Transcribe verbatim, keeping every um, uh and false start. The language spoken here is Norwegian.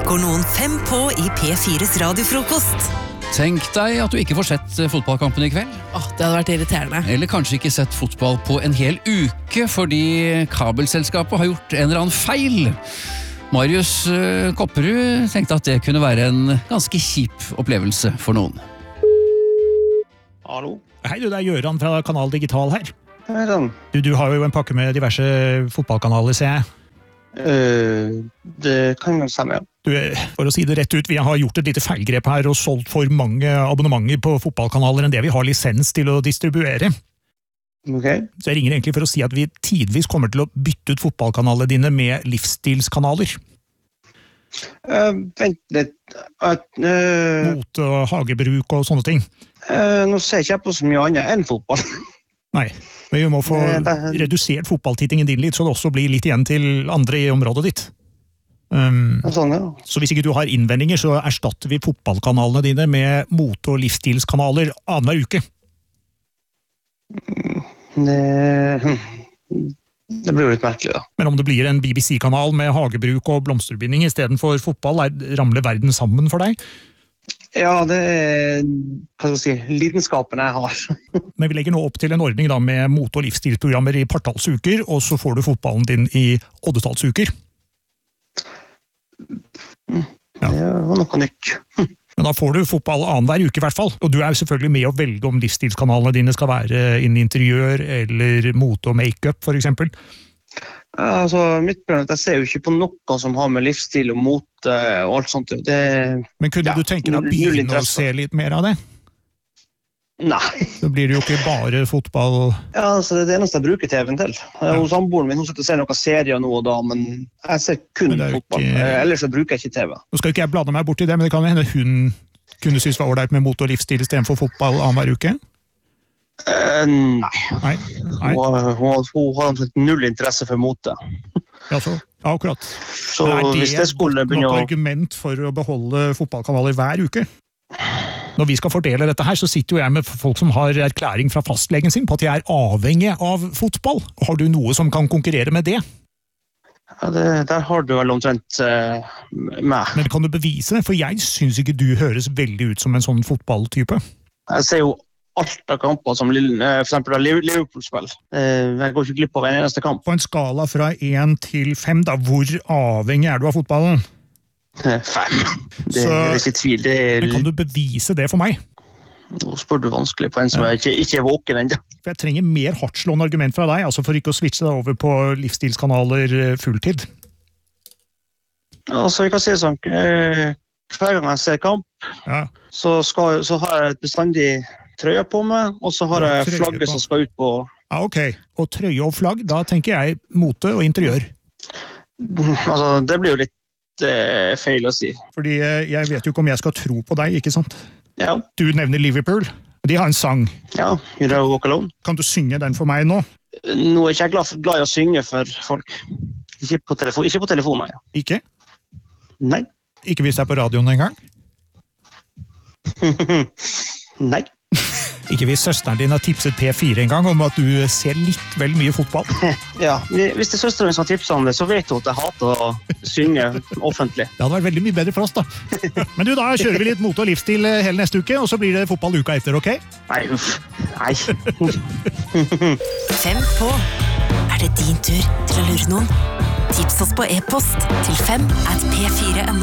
går noen fem på i P fires radiofrokost. Tenk deg at du ikke får sett fotballkampen i kveld. Åh, det hadde vært irriterende. Eller kanskje ikke sett fotball på en hel uke, fordi kabelselskapet har gjort en eller annen feil. Marius Kopperud tenkte at det kunne være en ganske kjip opplevelse for noen. Hallo? Hei du, det er Gjøran fra Kanal Digital her. Hei sann. Du, du har jo en pakke med diverse fotballkanaler, ser jeg. Uh, det kan jo stemme, ja. Du, for å si det rett ut, vi har gjort et lite feilgrep her og solgt for mange abonnementer på fotballkanaler enn det vi har lisens til å distribuere. Ok. Så jeg ringer egentlig for å si at vi tidvis kommer til å bytte ut fotballkanalene dine med livsstilskanaler. Uh, vent litt. Uh, uh, Mot og hagebruk og sånne ting. uh, nå ser jeg ikke på så mye annet enn fotball. Nei, men vi må få Uh, det- redusert fotballtittingen din litt, så det også blir litt igjen til andre i området ditt. Um, Sånn, ja. så hvis ikke du har innvendinger, så erstatter vi fotballkanalene dine med mote- og livsstilskanaler annenhver uke. Det, det blir jo litt merkelig, da. Men om det blir en B B C-kanal med hagebruk og blomsterbinding i stedet for fotball, er, ramler verden sammen for deg? Ja, det er hva skal jeg si, lidenskapen jeg har. Men vi legger nå opp til en ordning da med mote- og livsstilsprogrammer i partallsuker, og så får du fotballen din i oddetallsuker. Ja. Det var noe nytt. Men da får du fotball annenhver uke i hvert fall. Og du er jo selvfølgelig med å velge om livsstilskanalene dine skal være innen interiør eller mote og make-up, for eksempel. Ja, altså, mitt problem er at jeg ser jo ikke på noe som har med livsstil og mote og alt sånt. Det, Men kunne ja, du tenke deg å null- null begynne å interesse. se litt mer av det? nei. Så blir det jo ikke bare fotball. Ja, altså, det er det eneste jeg bruker T V-en til. Ja. Hos samboeren min, hun sitter og ser noen serier nå og da, men jeg ser kun Men det er jo fotball. ikke- Eh, Ellers så bruker jeg ikke T V. Nå skal ikke jeg blande meg bort i det, men det kan jo hende hun kunne synes var ålreit med mote- og livsstil i stedet for fotball annenhver uke. Eh, nei. Nei, nei. Hun, hun, hun har omtrent null interesse for mote. Ja, så, ja, akkurat. Så Men er det hvis det skulle et begynne nok å... argument for å beholde fotballkanaler hver uke? Når vi skal fordele dette her, så sitter jo jeg med folk som har erklæring fra fastlegen sin på at de er avhengig av fotball. Har du noe som kan konkurrere med det? Ja, det, der har du vel omtrent uh, meg. Men kan du bevise det? For jeg synes ikke du høres veldig ut som en sånn fotballtype. Jeg ser jo alt av kamper som Lill- eh, for eksempel av Liv- Liverpool-spill. Eh, Jeg går ikke glipp av en eneste kamp. På en skala fra én til fem, da, hvor avhengig er du av fotballen? Eh, Fem. Det, Så- det er ikke tvil. Det er, Men kan du bevise det for meg? Nå spør du vanskelig på en som er ikke, ikke er våken ennå. For jeg trenger mer hardtslående argument fra deg, altså for ikke å switche deg over på livsstilskanaler eh, fulltid. Altså, jeg kan si det sånn, eh, hver gang jeg ser kamp, Ja. så, skal, så har jeg bestandig trøya på meg, og så har Ja, jeg trøye flagget på. som skal ut på... Ja, ok. Og trøye og flagg, da tenker jeg mote og interiør. Altså, det blir jo litt eh, feil å si. Fordi eh, jeg vet jo ikke om jeg skal tro på deg, ikke sant? Ja, Du nevner Liverpool. De har en sang. ja, you know, walk alone. Kan du synge den for meg nå? Nå er ikke jeg glad, glad i å synge for folk. Ikke på telefon, ikke på telefon, nei. Ikke? Nei. Ikke hvis det er på radioen engang? Nei. Ikke hvis søsteren din har tipset P fire en gang om at du ser litt vel mye fotball? Ja, hvis det er søsteren min som har tipset om det, så vet hun at jeg hater å synge offentlig. Det hadde vært veldig mye bedre for oss, da. Men du, da kjører vi litt mote og livsstil eh, hele neste uke, og så blir det fotball uka etter, ok? Nei, uff. Nei. Fem på. Er det din tur til å lure noen? Tips oss på e-post til fem at p fire punktum no.